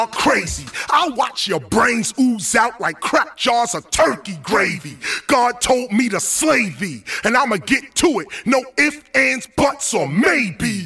crazy. I'll watch your brains ooze out like crack jars of turkey gravy. God told me to slay thee, and I'ma get to it. No ifs, ands, buts, or maybes.